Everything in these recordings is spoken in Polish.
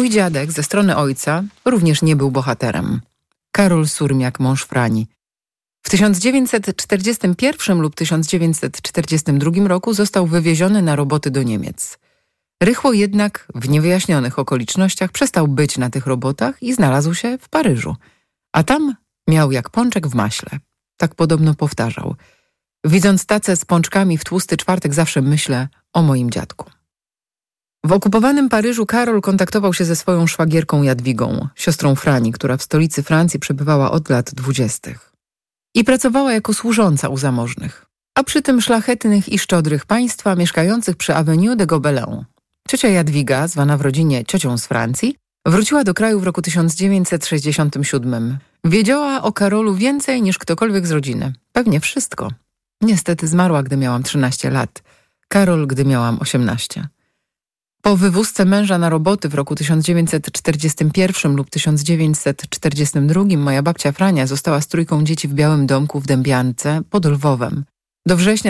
Mój dziadek ze strony ojca również nie był bohaterem. Karol Surmiak, mąż Frani. W 1941 lub 1942 roku został wywieziony na roboty do Niemiec. Rychło jednak, w niewyjaśnionych okolicznościach, przestał być na tych robotach i znalazł się w Paryżu. A tam miał jak pączek w maśle. Tak podobno powtarzał. Widząc tacę z pączkami w tłusty czwartek, zawsze myślę o moim dziadku. W okupowanym Paryżu Karol kontaktował się ze swoją szwagierką Jadwigą, siostrą Frani, która w stolicy Francji przebywała od lat 20. I pracowała jako służąca u zamożnych, a przy tym szlachetnych i szczodrych państwa mieszkających przy Avenue de Gobelin. Ciocia Jadwiga, zwana w rodzinie ciocią z Francji, wróciła do kraju w roku 1967. Wiedziała o Karolu więcej niż ktokolwiek z rodziny. Pewnie wszystko. Niestety zmarła, gdy miałam 13 lat. Karol, gdy miałam 18. Po wywózce męża na roboty w roku 1941 lub 1942 moja babcia Frania została z trójką dzieci w białym domku w Dębiance pod Lwowem. Do września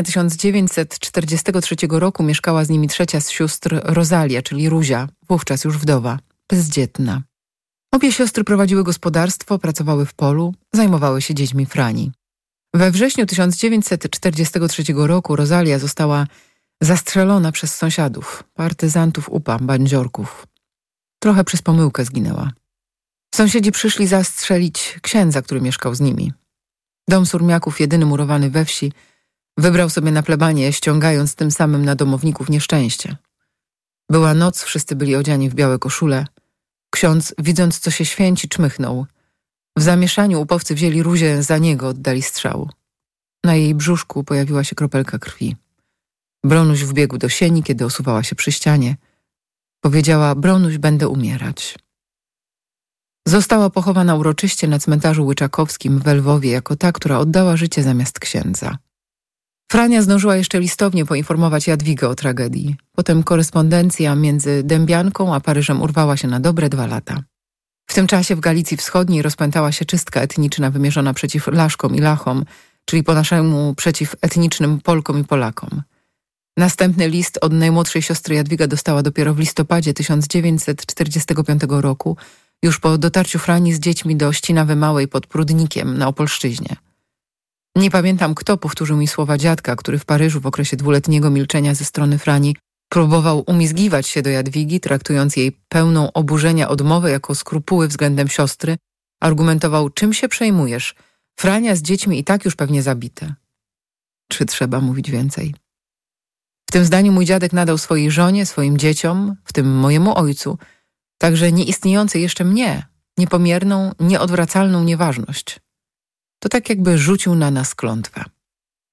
1943 roku mieszkała z nimi trzecia z sióstr Rozalia, czyli Ruzia, wówczas już wdowa, bezdzietna. Obie siostry prowadziły gospodarstwo, pracowały w polu, zajmowały się dziećmi Frani. We wrześniu 1943 roku Rozalia została zastrzelona przez sąsiadów, partyzantów UPA, bandziorków. Trochę przez pomyłkę zginęła. Sąsiedzi przyszli zastrzelić księdza, który mieszkał z nimi. Dom Surmiaków, jedyny murowany we wsi, wybrał sobie na plebanie, ściągając tym samym na domowników nieszczęście. Była noc, wszyscy byli odziani w białe koszule. Ksiądz, widząc, co się święci, czmychnął. W zamieszaniu upowcy wzięli Ruzię za niego, oddali strzał. Na jej brzuszku pojawiła się kropelka krwi. Bronuś wbiegł do sieni, kiedy osuwała się przy ścianie. Powiedziała: Bronuś, będę umierać. Została pochowana uroczyście na cmentarzu Łyczakowskim w Lwowie jako ta, która oddała życie zamiast księdza. Frania zdążyła jeszcze listownie poinformować Jadwigę o tragedii. Potem korespondencja między Dębianką a Paryżem urwała się na dobre 2 lata. W tym czasie w Galicji Wschodniej rozpętała się czystka etniczna wymierzona przeciw Laszkom i Lachom, czyli po naszemu przeciw etnicznym Polkom i Polakom. Następny list od najmłodszej siostry Jadwiga dostała dopiero w listopadzie 1945 roku, już po dotarciu Frani z dziećmi do Ścinawy Małej pod Prudnikiem na Opolszczyźnie. Nie pamiętam, kto powtórzył mi słowa dziadka, który w Paryżu w okresie 2-letniego milczenia ze strony Frani próbował umizgiwać się do Jadwigi, traktując jej pełną oburzenia odmowę jako skrupuły względem siostry, argumentował: czym się przejmujesz? Frania z dziećmi i tak już pewnie zabite. Czy trzeba mówić więcej? W tym zdaniu mój dziadek nadał swojej żonie, swoim dzieciom, w tym mojemu ojcu, także nieistniejącej jeszcze mnie, niepomierną, nieodwracalną nieważność. To tak jakby rzucił na nas klątwę.